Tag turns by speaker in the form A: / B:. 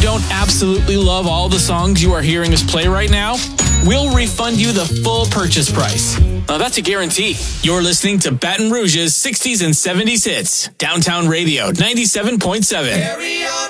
A: don't absolutely love all the songs you are hearing us play right now, we'll refund you the full purchase price. Now that's a guarantee. You're listening to Baton Rouge's 60s and 70s hits. Downtown Radio 97.7.